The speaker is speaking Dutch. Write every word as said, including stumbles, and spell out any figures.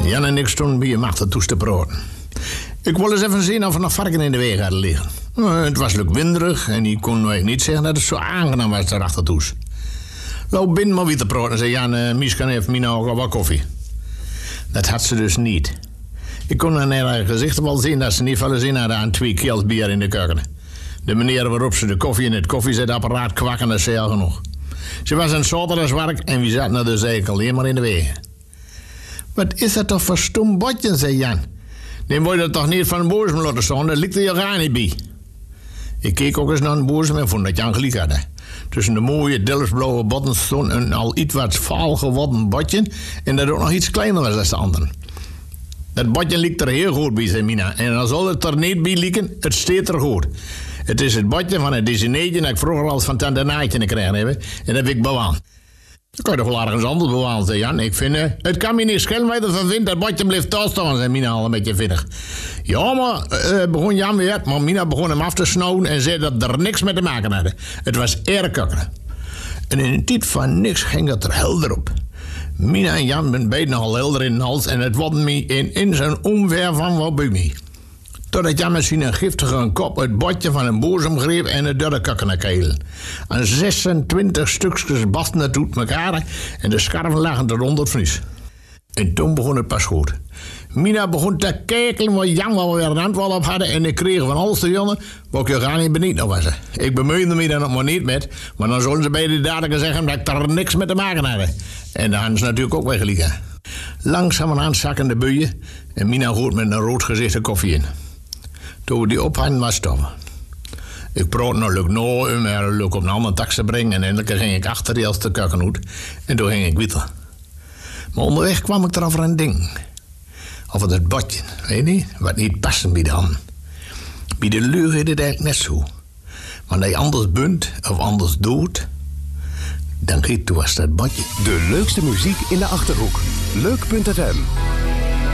Jan en ik stonden bij hem achtertoes te praten. Ik wil eens even zien of er nog varken in de weg hadden liggen. Uh, het was leuk winderig en ik kon uh, niet zeggen dat het zo aangenaam was daar achtertoes. Loop binnen maar weer te praten, zei Jan, uh, Mieskan heeft mij nou wat koffie. Dat had ze dus niet. Ik kon aan haar gezicht wel zien dat ze niet veel zin hadden aan twee keels bier in de keuken. De manier waarop ze de koffie in het koffiezetapparaat kwakken, dat zei al genoeg. Ze was een zaterdagswerk en wie zat nou dus eigenlijk alleen maar in de wegen. Wat is dat toch voor stom botje, zei Jan. Dan moet je dat toch niet van een boezem laten staan, dat ligt er je raar niet bij. Ik keek ook eens naar een boezem en vond dat Jan gelijk had. Tussen de mooie Delftsblauwe botten stond een al iets wat vaal geworden botje en dat ook nog iets kleiner was dan de anderen. Dat botje ligt er heel goed bij, zei Mina. En dan zal het er niet bij lieken, het steekt er goed. Het is het botje van het desineetje dat ik vroeger al van tante Naatje gekregen heb. En dat heb ik bewaard. Dan kan je toch wel ergens anders bewaren, zei Jan. Ik vind, uh, het kan me niet schelen wat je ervan vindt. Dat botje blijft thuis staan, zei Mina al een beetje vinnig. Ja, maar uh, begon Jan weer. Maar Mina begon hem af te snauwen en zei dat er niks mee te maken had. Het was erg kakkeren. En in een tijd van niks ging het er helder op. Mina en Jan zijn beiden nogal helder in de hals en het wordt me in, in zijn omver van wat bij mij. Totdat Jan misschien een giftige kop het botje van een boezem greep en het door de kakken naar keel. Aan zesentwintig stukjes basten het uit elkaar en de scharven lagen er onder het vries. En toen begon het pas goed. Mina begon te kijken wat Jan wel weer een antwoord op hadden en ik kreeg van alles te jongen wat ik gar niet benieuwd naar was. Ik bemoeide me daar nog maar niet met, maar dan zullen ze bij de dadelijke zeggen dat ik er niks mee te maken had. En daar hadden ze natuurlijk ook weggelieken. Langzamerhand zakken de buien en Mina gooit met een rood gezicht de koffie in. Toen we die ophanden was stoppen. Ik praatte nog leuk nooit om haar leuk op een andere tax te brengen en eindelijk ging ik achter die als de kukken uit en toen ging ik wieten. Maar onderweg kwam ik erover een ding. Of het het botje, weet je, wat niet passen bij de hand. Bij de leur is het eigenlijk net zo. Maar als je anders bent of anders doet, dan geeft was dat botje. De leukste muziek in de Achterhoek. Leuk punt f m